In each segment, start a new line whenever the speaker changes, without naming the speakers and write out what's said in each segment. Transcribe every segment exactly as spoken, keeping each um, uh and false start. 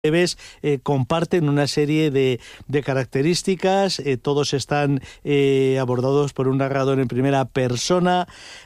breves eh, comparten una serie de, de características, eh, todos están eh, abordados por un narrador en primera persona.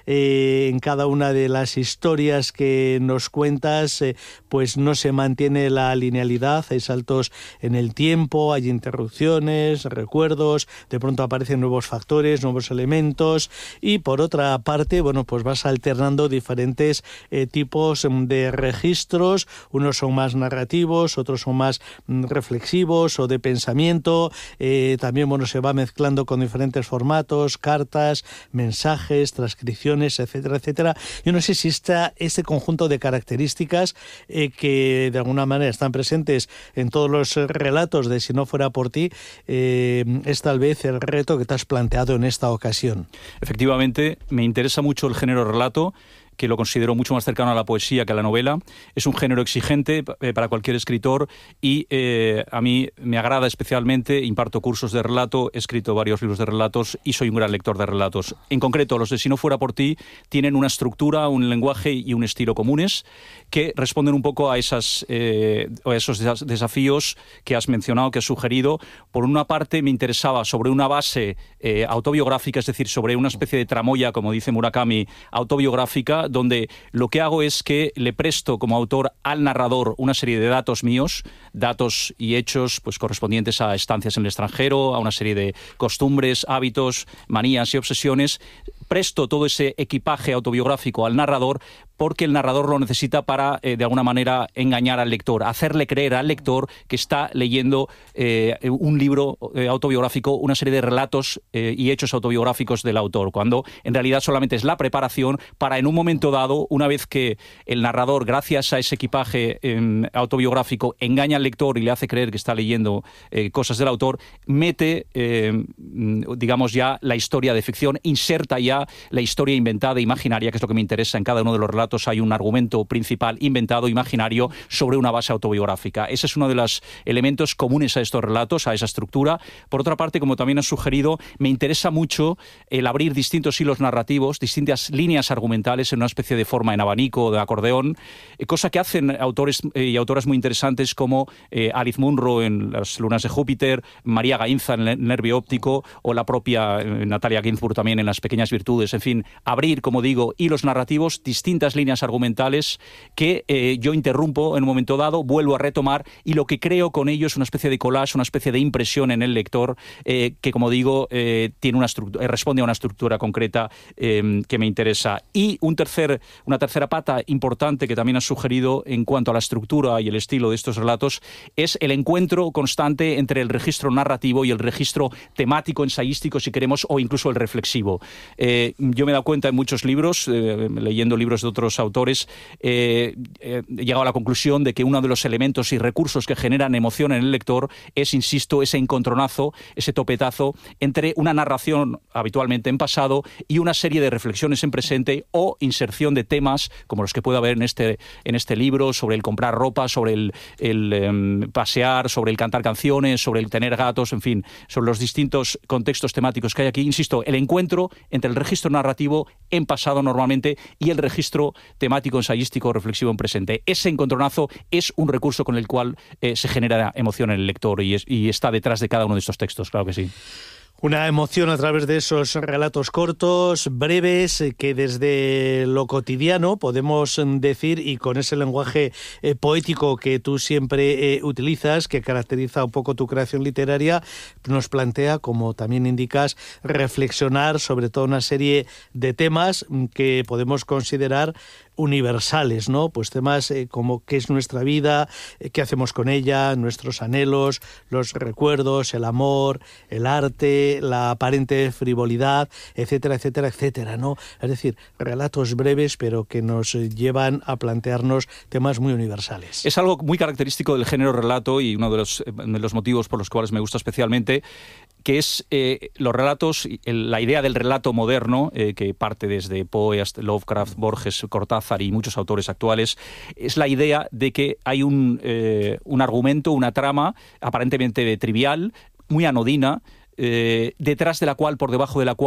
Eh, en cada una de las historias que nos cuentas eh, pues no se mantiene la linealidad, hay saltos en el tiempo, hay interrupciones, recuerdos, de pronto aparecen nuevos factores, nuevos elementos, y por otra parte, bueno, pues vas alternando diferentes eh, tipos de registros, unos son más narrativos, otros son más mm, reflexivos o de pensamiento, eh, también bueno, se va mezclando con diferentes formatos, cartas, mensajes, transcripciones, etcétera, etcétera. Yo no sé si está este conjunto de características eh, que de alguna manera están presentes en todos los relatos de Si no fuera por ti, eh, es tal vez el reto que te has planteado en esta ocasión.
Efectivamente, me interesa mucho el género relato, que lo considero mucho más cercano a la poesía que a la novela. Es un género exigente eh, para cualquier escritor y eh, a mí me agrada especialmente. Imparto cursos de relato, he escrito varios libros de relatos y soy un gran lector de relatos. En concreto, los de Si no fuera por ti tienen una estructura, un lenguaje y un estilo comunes que responden un poco a, esas, eh, a esos desafíos que has mencionado, que has sugerido. Por una parte, me interesaba sobre una base eh, autobiográfica, es decir, sobre una especie de tramoya, como dice Murakami, autobiográfica, donde lo que hago es que le presto como autor al narrador una serie de datos míos, datos y hechos pues correspondientes a estancias en el extranjero, a una serie de costumbres, hábitos, manías y obsesiones. Presto todo ese equipaje autobiográfico al narrador porque el narrador lo necesita para, eh, de alguna manera, engañar al lector, hacerle creer al lector que está leyendo eh, un libro eh, autobiográfico, una serie de relatos eh, y hechos autobiográficos del autor, cuando en realidad solamente es la preparación para, en un momento dado, una vez que el narrador, gracias a ese equipaje eh, autobiográfico, engaña al lector y le hace creer que está leyendo eh, cosas del autor, mete, eh, digamos ya, la historia de ficción, inserta ya la historia inventada, imaginaria, que es lo que me interesa en cada uno de los relatos. Hay un argumento principal inventado, imaginario, sobre una base autobiográfica. Ese es uno de los elementos comunes a estos relatos, a esa estructura. Por otra parte, como también has sugerido, me interesa mucho el abrir distintos hilos narrativos, distintas líneas argumentales en una especie de forma en abanico, de acordeón, eh, cosa que hacen autores eh, y autoras muy interesantes como eh, Alice Munro en Las lunas de Júpiter, María Gainza en El nervio óptico o la propia eh, Natalia Ginzburg también en Las pequeñas virtudes. En fin, abrir, como digo, hilos narrativos, distintas líneas argumentales que eh, yo interrumpo en un momento dado, vuelvo a retomar y lo que creo con ello es una especie de collage, una especie de impresión en el lector eh, que, como digo, eh, tiene una eh, responde a una estructura concreta eh, que me interesa. Y un tercer, una tercera pata importante que también has sugerido en cuanto a la estructura y el estilo de estos relatos es el encuentro constante entre el registro narrativo y el registro temático, ensayístico, si queremos, o incluso el reflexivo. Eh, yo me he dado cuenta en muchos libros, eh, leyendo libros de otros autores, eh, eh, he llegado a la conclusión de que uno de los elementos y recursos que generan emoción en el lector es, insisto, ese encontronazo, ese topetazo entre una narración habitualmente en pasado y una serie de reflexiones en presente o inserción de temas como los que puede haber en este, en este libro, sobre el comprar ropa, sobre el, el eh, pasear, sobre el cantar canciones, sobre el tener gatos, en fin, sobre los distintos contextos temáticos que hay aquí. Insisto, el encuentro entre el registro narrativo en pasado normalmente y el registro temático, ensayístico, reflexivo en presente. Ese encontronazo es un recurso con el cual eh, se genera emoción en el lector y, es, y está detrás de cada uno de estos textos, claro que sí.
Una emoción a través de esos relatos cortos, breves, que desde lo cotidiano podemos decir, y con ese lenguaje eh, poético que tú siempre eh, utilizas, que caracteriza un poco tu creación literaria, nos plantea, como también indicas, reflexionar sobre toda una serie de temas que podemos considerar universales, ¿no? Pues temas eh, como qué es nuestra vida, eh, qué hacemos con ella, nuestros anhelos, los recuerdos, el amor, el arte, la aparente frivolidad, etcétera, etcétera, etcétera, ¿no? Es decir, relatos breves pero que nos llevan a plantearnos temas muy universales.
Es algo muy característico del género relato y uno de los, de los motivos por los cuales me gusta especialmente, que es eh, los relatos, el, la idea del relato moderno, eh, que parte desde Poe hasta Lovecraft, Borges, Cortázar y muchos autores actuales, es la idea de que hay un, eh, un argumento, una trama aparentemente trivial, muy anodina, eh, detrás de la cual, por debajo de la cual,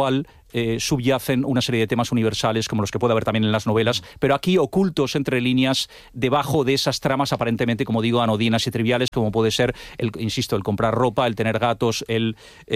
eh, subyacen una serie de temas universales como los que puede haber también en las novelas, pero aquí ocultos entre líneas debajo de esas tramas aparentemente, como digo, anodinas y triviales, como puede ser, el, insisto, el comprar ropa, el tener gatos, el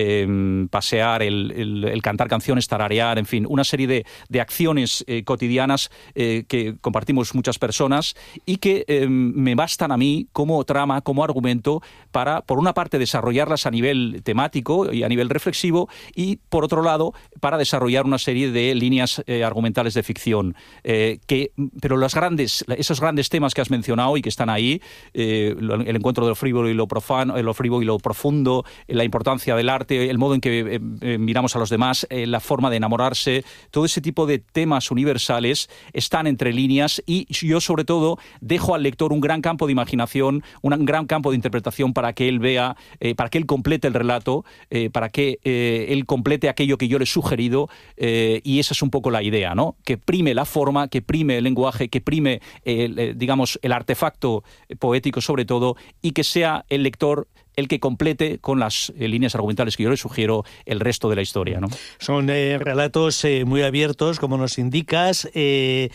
eh, pasear, el, el, el cantar canciones, tararear, en fin, una serie de, de acciones eh, cotidianas eh, que compartimos muchas personas y que eh, me bastan a mí como trama, como argumento, para, por una parte, desarrollarlas a nivel temático y a nivel reflexivo y, por otro lado, para desarrollar una serie de líneas eh, argumentales de ficción. Eh, que, pero los grandes, esos grandes temas que has mencionado y que están ahí, eh, el encuentro de lo frívolo y lo profano, lo frívolo y lo profundo, la importancia del arte, el modo en que eh, eh, miramos a los demás, eh, la forma de enamorarse, todo ese tipo de temas universales están entre líneas y yo, sobre todo, dejo al lector un gran campo de imaginación, un gran campo de interpretación para que él vea, eh, para que él complete el relato, eh, para que eh, él complete aquello que yo le he sugerido, eh, y esa es un poco la idea, ¿no? Que prime la forma, que prime el lenguaje, que prime, el, eh, digamos, el artefacto poético sobre todo, y que sea el lector el que complete con las eh, líneas argumentales que yo le sugiero el resto de la historia, ¿no?
Son eh, relatos eh, muy abiertos, como nos indicas, eh,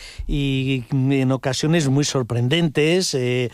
y en ocasiones muy sorprendentes. Eh,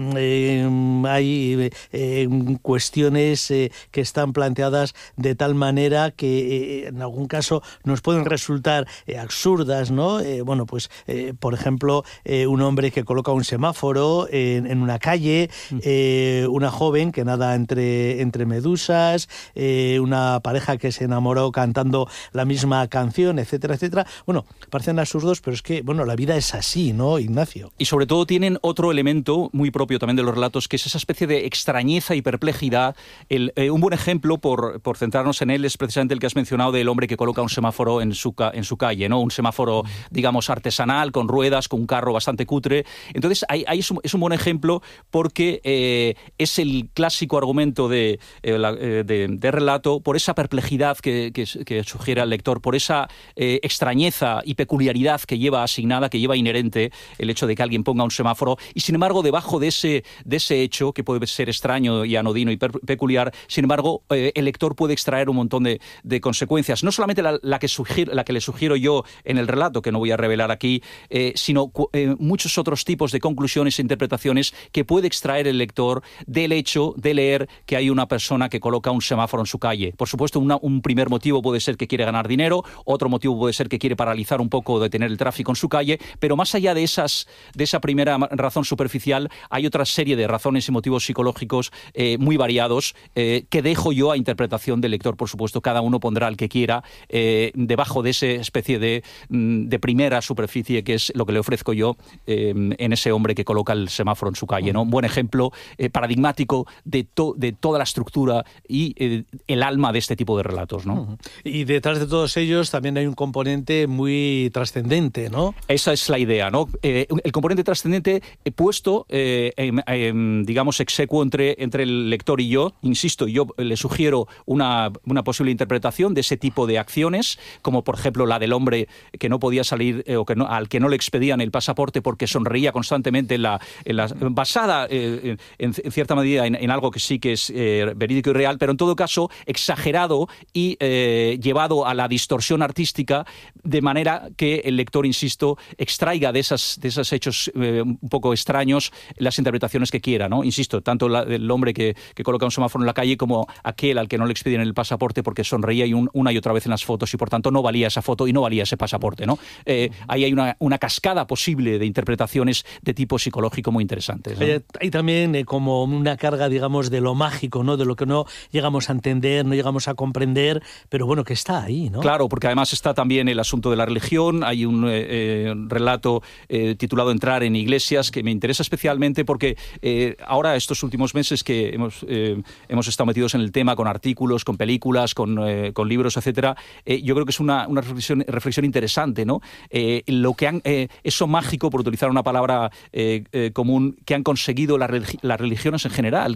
eh, hay eh, cuestiones eh, que están planteadas de tal manera que eh, en algún caso nos pueden resultar eh, absurdas, ¿no? Eh, bueno, pues, eh, por ejemplo, eh, un hombre que coloca un semáforo en, en una calle, eh, una joven que nada entre, entre medusas, eh, una pareja que se enamoró cantando la misma canción, etcétera, etcétera. Bueno, parecen absurdos, pero es que, bueno, la vida es así, ¿no, Ignacio?
Y sobre todo tienen otro elemento muy propio también de los relatos, que es esa especie de extrañeza y perplejidad. El, eh, un buen ejemplo, por, por centrarnos en él, es precisamente el que has mencionado del hombre que coloca un semáforo en su, en su calle, ¿no? Un semáforo, digamos, artesanal, con ruedas, con un carro bastante cutre. Entonces, ahí, ahí es, un, es un buen ejemplo porque eh, es el clásico argumento de, eh, la, eh, de, de relato, por esa perplejidad que, que, que sugiere al lector, por esa eh, extrañeza y peculiaridad que lleva asignada, que lleva inherente el hecho de que alguien ponga un semáforo, y sin embargo debajo de ese, de ese hecho, que puede ser extraño y anodino y per, peculiar, sin embargo eh, el lector puede extraer un montón de, de consecuencias, no solamente la, la, que sugiero, la que le sugiero yo en el relato, que no voy a revelar aquí, eh, sino eh, muchos otros tipos de conclusiones e interpretaciones que puede extraer el lector del hecho de leer que hay una persona que coloca un semáforo en su calle. Por supuesto, una, un primer motivo puede ser que quiere ganar dinero, otro motivo puede ser que quiere paralizar un poco, detener el tráfico en su calle, pero más allá de, esas, de esa primera razón superficial, hay otra serie de razones y motivos psicológicos eh, muy variados eh, que dejo yo a interpretación del lector. Por supuesto, cada uno pondrá el que quiera eh, debajo de esa especie de, de primera superficie que es lo que le ofrezco yo eh, en ese hombre que coloca el semáforo en su calle, ¿no? Un buen ejemplo eh, paradigmático de To, de toda la estructura y eh, el alma de este tipo de relatos, ¿no? Uh-huh.
Y detrás de todos ellos también hay un componente muy trascendente, ¿no?
Esa es la idea, ¿no? Eh, el componente trascendente eh, puesto, eh, eh, eh, digamos, execuo entre, entre el lector y yo. Insisto, yo le sugiero una, una posible interpretación de ese tipo de acciones, como por ejemplo la del hombre que no podía salir eh, o que no, al que no le expedían el pasaporte porque sonreía constantemente en la, en la, basada eh, en, en cierta medida en, en algo que sí que es eh, verídico y real, pero en todo caso exagerado y eh, llevado a la distorsión artística, de manera que el lector, insisto, extraiga de, esas, de esos hechos eh, un poco extraños las interpretaciones que quiera, ¿no? Insisto, tanto la, el hombre que, que coloca un semáforo en la calle como aquel al que no le expidieron el pasaporte porque sonreía y un, una y otra vez en las fotos y por tanto no valía esa foto y no valía ese pasaporte, ¿no? Eh, ahí hay una, una cascada posible de interpretaciones de tipo psicológico muy interesantes, ¿no?
Hay, hay también eh, como una carga, digamos, de lo mágico, ¿no? De lo que no llegamos a entender, no llegamos a comprender, pero bueno, que está ahí, ¿no?
Claro, porque además está también el asunto de la religión. Hay un eh, relato eh, titulado Entrar en iglesias que me interesa especialmente porque eh, ahora, estos últimos meses que hemos, eh, hemos estado metidos en el tema con artículos, con películas, con, eh, con libros, etcétera, eh, yo creo que es una, una reflexión, reflexión interesante, ¿no? Eh, lo que han, eh, eso mágico, por utilizar una palabra eh, eh, común, que han conseguido la religi- las religiones en general, que es que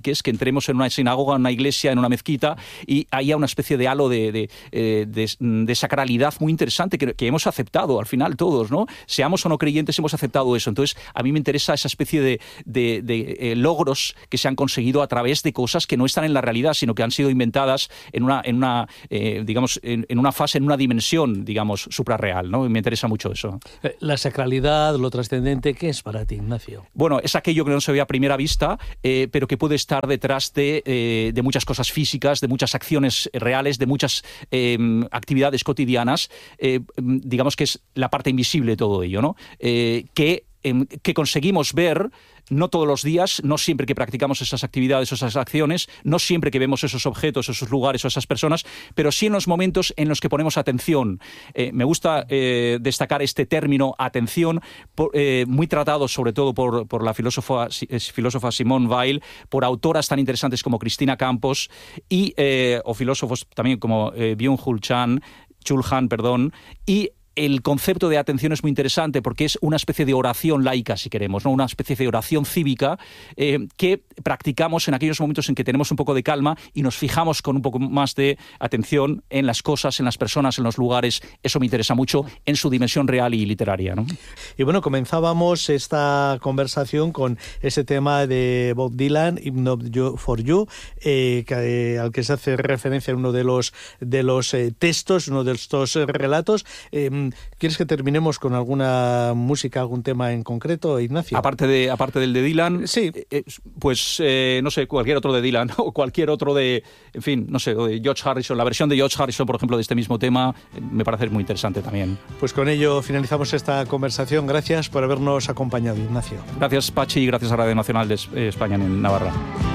entremos en una sinagoga, en una iglesia, en una mezquita, y haya una especie de halo de, de, de, de, de sacralidad muy interesante que, que hemos aceptado al final todos, ¿no? Seamos o no creyentes, hemos aceptado eso. Entonces, a mí me interesa esa especie de, de, de eh, logros que se han conseguido a través de cosas que no están en la realidad, sino que han sido inventadas en una, en una eh, digamos, en, en una fase, en una dimensión, digamos, suprarreal, ¿no? Y me interesa mucho eso.
La sacralidad, lo trascendente, ¿qué es para ti, Ignacio?
Bueno, es aquello que no se ve a primera vista, eh, pero que puede estar detrás de, eh, de muchas cosas físicas, de muchas acciones reales, de muchas eh, actividades cotidianas, eh, digamos que es la parte invisible de todo ello, ¿no? Eh, que, eh, que conseguimos ver no todos los días, no siempre que practicamos esas actividades o esas acciones, no siempre que vemos esos objetos, esos lugares o esas personas, pero sí en los momentos en los que ponemos atención. Eh, me gusta eh, destacar este término atención, por, eh, muy tratado sobre todo por, por la filósofa, filósofa Simone Weil, por autoras tan interesantes como Cristina Campos y, eh, o filósofos también como eh, Byung-Chul Chan, Chul Han, perdón, y el concepto de atención es muy interesante porque es una especie de oración laica, si queremos, ¿no? Una especie de oración cívica eh, que practicamos en aquellos momentos en que tenemos un poco de calma y nos fijamos con un poco más de atención en las cosas, en las personas, en los lugares. Eso me interesa mucho en su dimensión real y literaria, ¿no?
Y bueno, comenzábamos esta conversación con ese tema de Bob Dylan, Hymn for You, eh, que, eh, al que se hace referencia en uno de los, de los eh, textos, uno de estos eh, relatos. Eh, ¿Quieres que terminemos con alguna música, algún tema en concreto, Ignacio?
Aparte de aparte del de Dylan,
sí,
eh, pues eh, no sé, cualquier otro de Dylan o cualquier otro de, en fin, no sé, de George Harrison, la versión de George Harrison, por ejemplo, de este mismo tema, eh, me parece muy interesante también.
Pues con ello finalizamos esta conversación. Gracias por habernos acompañado, Ignacio.
Gracias, Pachi, y gracias a Radio Nacional de España en Navarra.